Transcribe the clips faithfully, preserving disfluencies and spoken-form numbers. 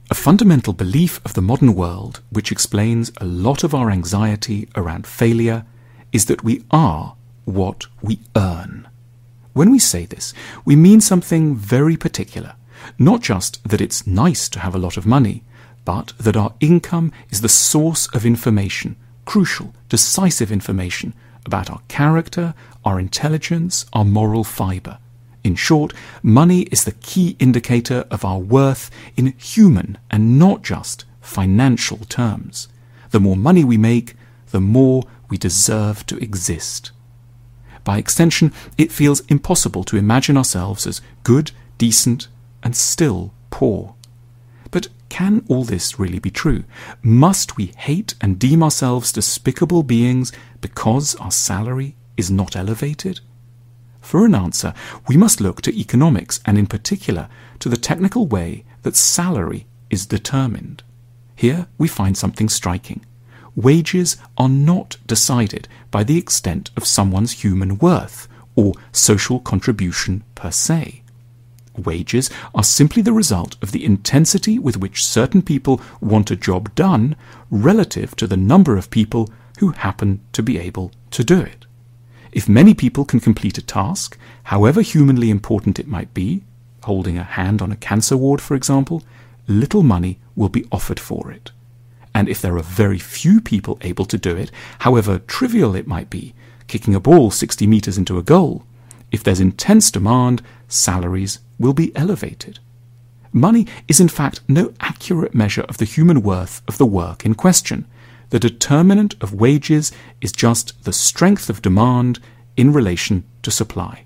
A fundamental belief of the modern world, which explains a lot of our anxiety around failure, is that we are what we earn. When we say this, we mean something very particular. Not just that it's nice to have a lot of money, but that our income is the source of information, crucial, decisive information about our character, our intelligence, our moral fibre. In short, money is the key indicator of our worth in human and not just financial terms. The more money we make, the more we deserve to exist. By extension, it feels impossible to imagine ourselves as good, decent, and still poor. But can all this really be true? Must we hate and deem ourselves despicable beings because our salary is not elevated? For an answer, we must look to economics and in particular to the technical way that salary is determined. Here we find something striking. Wages are not decided by the extent of someone's human worth or social contribution per se. Wages are simply the result of the intensity with which certain people want a job done relative to the number of people who happen to be able to do it. If many people can complete a task, however humanly important it might be, holding a hand on a cancer ward, for example, little money will be offered for it. And if there are very few people able to do it, however trivial it might be, kicking a ball sixty metres into a goal, if there's intense demand, salaries will be elevated. Money is in fact no accurate measure of the human worth of the work in question. The determinant of wages is just the strength of demand in relation to supply.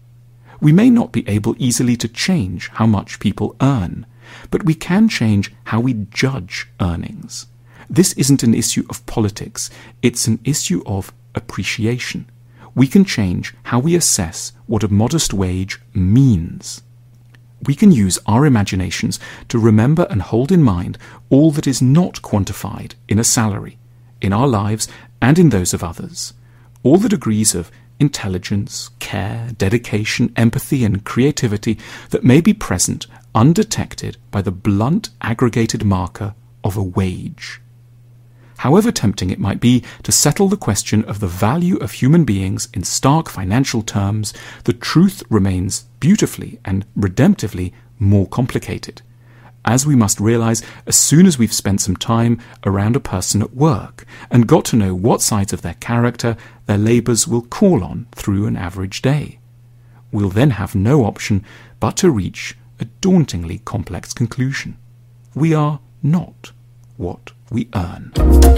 We may not be able easily to change how much people earn, but we can change how we judge earnings. This isn't an issue of politics, it's an issue of appreciation. We can change how we assess what a modest wage means. We can use our imaginations to remember and hold in mind all that is not quantified in a salary, in our lives and in those of others. All the degrees of intelligence, care, dedication, empathy and creativity that may be present undetected by the blunt aggregated marker of a wage. However tempting it might be to settle the question of the value of human beings in stark financial terms, the truth remains beautifully and redemptively more complicated, as we must realize as soon as we've spent some time around a person at work and got to know what sides of their character their labours will call on through an average day. We'll then have no option but to reach a dauntingly complex conclusion. We are not what we earn.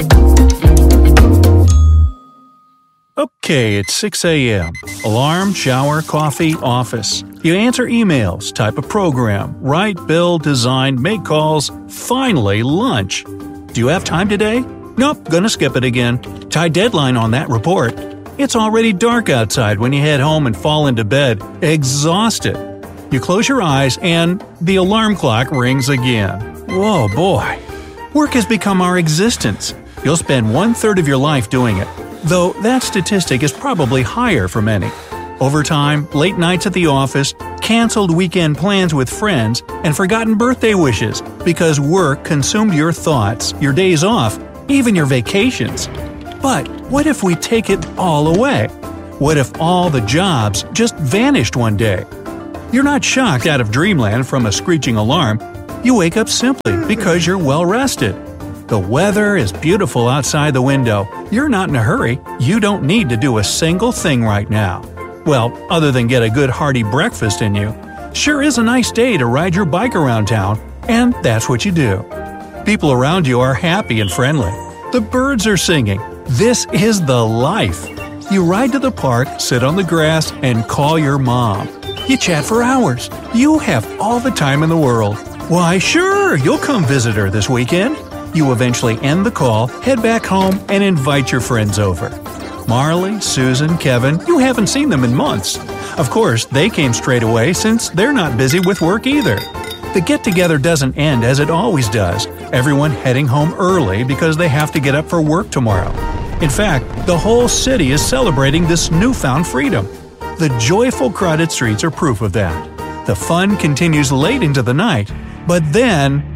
Okay, it's six a.m. Alarm, shower, coffee, office. You answer emails, type a program, write, build, design, make calls. Finally, lunch. Do you have time today? Nope, gonna skip it again. Tight deadline on that report. It's already dark outside when you head home and fall into bed, exhausted. You close your eyes and the alarm clock rings again. Whoa, boy. Work has become our existence. You'll spend one-third of your life doing it, though that statistic is probably higher for many. Overtime, late nights at the office, canceled weekend plans with friends, and forgotten birthday wishes because work consumed your thoughts, your days off, even your vacations. But what if we take it all away? What if all the jobs just vanished one day? You're not shocked out of dreamland from a screeching alarm. You wake up simply because you're well rested. The weather is beautiful outside the window. You're not in a hurry. You don't need to do a single thing right now. Well, other than get a good hearty breakfast in you. Sure is a nice day to ride your bike around town, and that's what you do. People around you are happy and friendly. The birds are singing. This is the life. You ride to the park, sit on the grass, and call your mom. You chat for hours. You have all the time in the world. Why, sure, you'll come visit her this weekend. You eventually end the call, head back home, and invite your friends over. Marley, Susan, Kevin, you haven't seen them in months. Of course, they came straight away since they're not busy with work either. The get-together doesn't end as it always does, everyone heading home early because they have to get up for work tomorrow. In fact, the whole city is celebrating this newfound freedom. The joyful crowded streets are proof of that. The fun continues late into the night, but then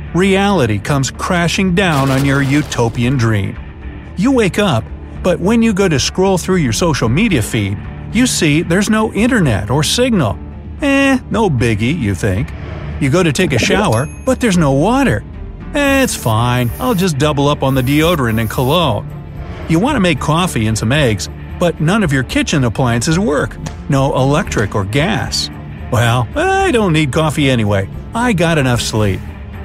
reality comes crashing down on your utopian dream. You wake up, but when you go to scroll through your social media feed, you see there's no internet or signal. Eh, no biggie, you think. You go to take a shower, but there's no water. Eh, it's fine, I'll just double up on the deodorant and cologne. You want to make coffee and some eggs, but none of your kitchen appliances work. No electric or gas. Well, I don't need coffee anyway. I got enough sleep.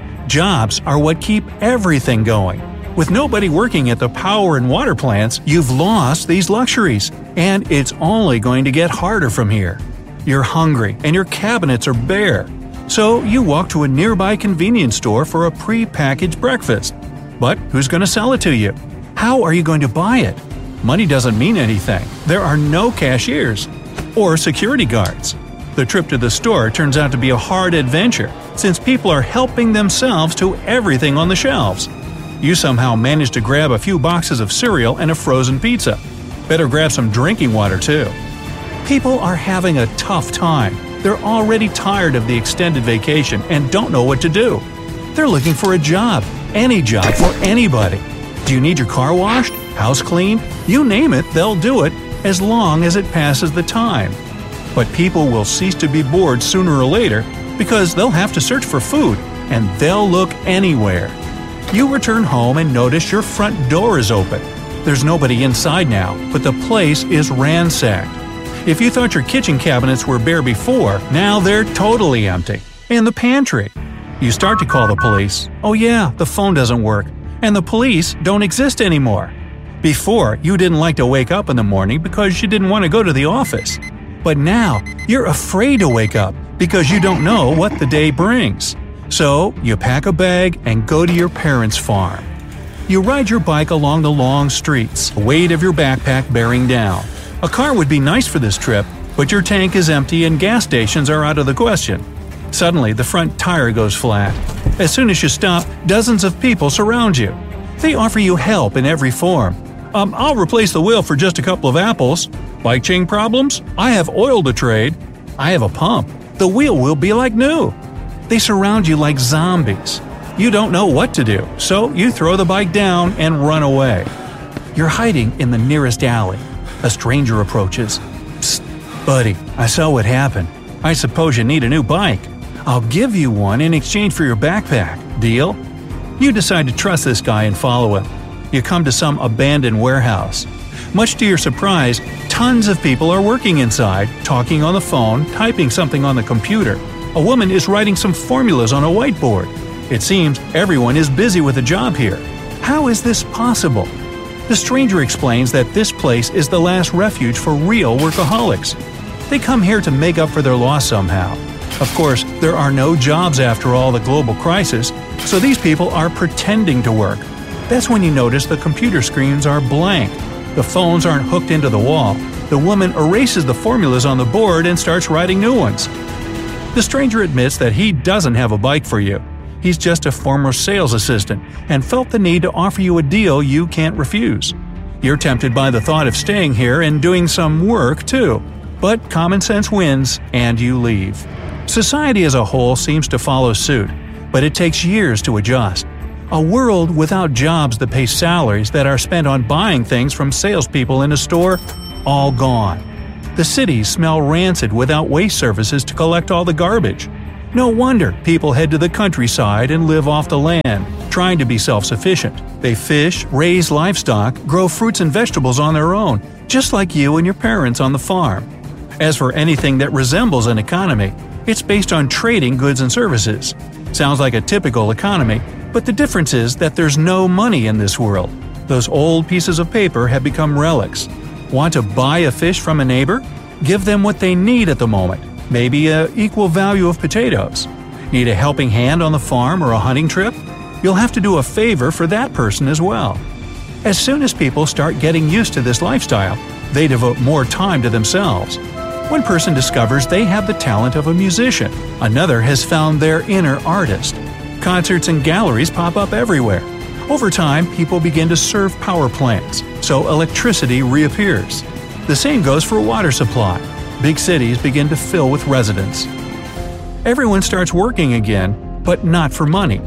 Jobs are what keep everything going. With nobody working at the power and water plants, you've lost these luxuries, and it's only going to get harder from here. You're hungry and your cabinets are bare. So you walk to a nearby convenience store for a pre-packaged breakfast. But who's going to sell it to you? How are you going to buy it? Money doesn't mean anything. There are no cashiers or security guards. The trip to the store turns out to be a hard adventure, since people are helping themselves to everything on the shelves. You somehow manage to grab a few boxes of cereal and a frozen pizza. Better grab some drinking water too. People are having a tough time. They're already tired of the extended vacation and don't know what to do. They're looking for a job, any job for anybody. Do you need your car washed, house cleaned? You name it, they'll do it, as long as it passes the time. But people will cease to be bored sooner or later because they'll have to search for food, and they'll look anywhere. You return home and notice your front door is open. There's nobody inside now, but the place is ransacked. If you thought your kitchen cabinets were bare before, now they're totally empty. And the pantry. You start to call the police. Oh yeah, the phone doesn't work. And the police don't exist anymore. Before, you didn't like to wake up in the morning because you didn't want to go to the office. But now, you're afraid to wake up because you don't know what the day brings. So, you pack a bag and go to your parents' farm. You ride your bike along the long streets, the weight of your backpack bearing down. A car would be nice for this trip, but your tank is empty and gas stations are out of the question. Suddenly, the front tire goes flat. As soon as you stop, dozens of people surround you. They offer you help in every form. Um, I'll replace the wheel for just a couple of apples. Bike chain problems? I have oil to trade. I have a pump. The wheel will be like new. They surround you like zombies. You don't know what to do, so you throw the bike down and run away. You're hiding in the nearest alley. A stranger approaches. Psst, buddy, I saw what happened. I suppose you need a new bike. I'll give you one in exchange for your backpack. Deal? You decide to trust this guy and follow him. You come to some abandoned warehouse. Much to your surprise, tons of people are working inside, talking on the phone, typing something on the computer. A woman is writing some formulas on a whiteboard. It seems everyone is busy with a job here. How is this possible? The stranger explains that this place is the last refuge for real workaholics. They come here to make up for their loss somehow. Of course, there are no jobs after all the global crisis, so these people are pretending to work. That's when you notice the computer screens are blank. The phones aren't hooked into the wall. The woman erases the formulas on the board and starts writing new ones. The stranger admits that he doesn't have a bike for you. He's just a former sales assistant and felt the need to offer you a deal you can't refuse. You're tempted by the thought of staying here and doing some work too. But common sense wins, and you leave. Society as a whole seems to follow suit, but it takes years to adjust. A world without jobs that pay salaries that are spent on buying things from salespeople in a store, all gone. The cities smell rancid without waste services to collect all the garbage. No wonder people head to the countryside and live off the land, trying to be self-sufficient. They fish, raise livestock, grow fruits and vegetables on their own, just like you and your parents on the farm. As for anything that resembles an economy, it's based on trading goods and services. Sounds like a typical economy, but the difference is that there's no money in this world. Those old pieces of paper have become relics. Want to buy a fish from a neighbor? Give them what they need at the moment, maybe an equal value of potatoes. Need a helping hand on the farm or a hunting trip? You'll have to do a favor for that person as well. As soon as people start getting used to this lifestyle, they devote more time to themselves. One person discovers they have the talent of a musician. Another has found their inner artist. Concerts and galleries pop up everywhere. Over time, people begin to serve power plants, so electricity reappears. The same goes for water supply. Big cities begin to fill with residents. Everyone starts working again, but not for money.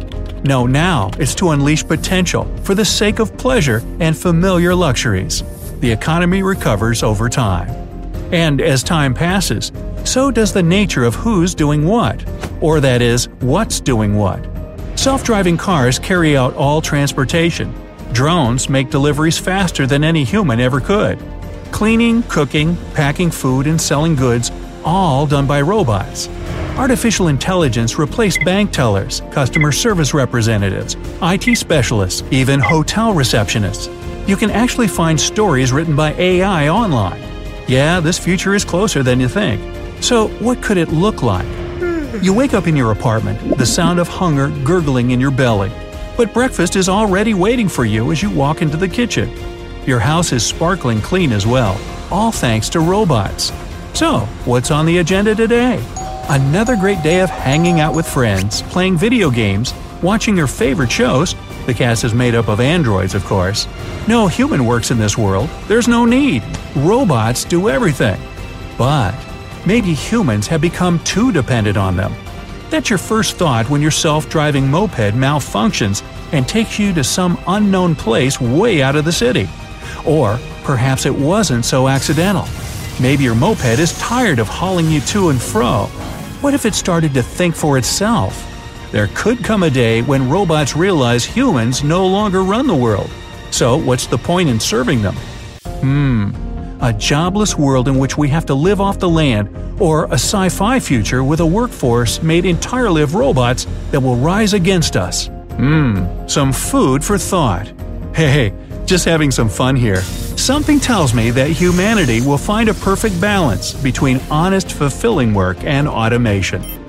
No, now it's to unleash potential for the sake of pleasure and familiar luxuries. The economy recovers over time. And as time passes, so does the nature of who's doing what, or that is, what's doing what. Self-driving cars carry out all transportation. Drones make deliveries faster than any human ever could. Cleaning, cooking, packing food, and selling goods, all done by robots. Artificial intelligence replaced bank tellers, customer service representatives, I T specialists, even hotel receptionists. You can actually find stories written by A I online. Yeah, this future is closer than you think. So, what could it look like? You wake up in your apartment, the sound of hunger gurgling in your belly. But breakfast is already waiting for you as you walk into the kitchen. Your house is sparkling clean as well, all thanks to robots. So, what's on the agenda today? Another great day of hanging out with friends, playing video games, watching your favorite shows. The cast is made up of androids, of course. No human works in this world. There's no need. Robots do everything. But maybe humans have become too dependent on them. That's your first thought when your self-driving moped malfunctions and takes you to some unknown place way out of the city. Or perhaps it wasn't so accidental. Maybe your moped is tired of hauling you to and fro. What if it started to think for itself? There could come a day when robots realize humans no longer run the world. So what's the point in serving them? Hmm, a jobless world in which we have to live off the land, or a sci-fi future with a workforce made entirely of robots that will rise against us. Hmm, some food for thought. Hey, just having some fun here. Something tells me that humanity will find a perfect balance between honest, fulfilling work and automation.